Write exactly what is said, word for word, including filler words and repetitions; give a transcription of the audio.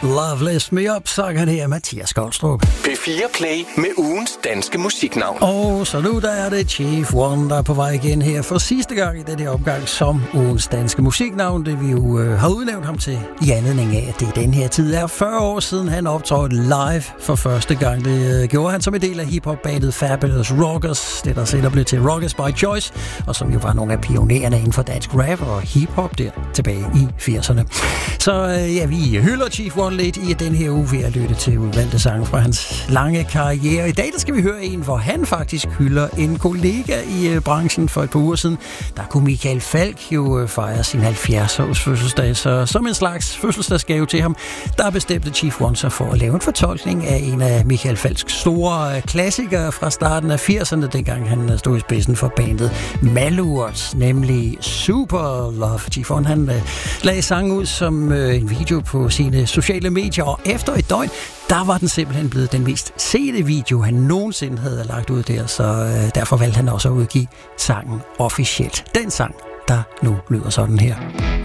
Love Lift Me Up, så kan det her Mathias Goldstrup. P fire Play med ugens danske musiknavn. Og så nu der er det Chief One, der er på vej igen her for sidste gang i den her opgang som ugens danske musiknavn. Det vi jo øh, har udnævnt ham til i anledning af, at det i den her tid er fyrre år siden, han optrådte live for første gang. Det øh, gjorde han som en del af hiphop-bandet Fabulous Rockers, det der senere blev til Rockers by Choice, og som jo var nogle af pionererne inden for dansk rap og hiphop der tilbage i firserne. Så øh, ja, vi hylder Chief One lidt i den her uge ved at lytte til udvalgte sange fra hans lange karriere. I dag der skal vi høre en, hvor han faktisk hylder en kollega i øh, branchen. For et par uger siden, der kunne Michael Falch jo øh, fejre sin halvfjerds-års fødselsdag, så som en slags fødselsdagsgave til ham, der bestemte Chief One sig for at lave en fortolkning af en af Michael Falchs store øh, klassikere fra starten af firserne, dengang han stod i spidsen for bandet Malurt, nemlig Super Love. Chief One, han øh, lagde sangen ud som øh, en video på sine sociale medier, og efter et døgn, der var den simpelthen blevet den mest sete video, han nogensinde havde lagt ud der, så øh, derfor valgte han også at udgive sangen officielt. Den sang, der nu lyder sådan her.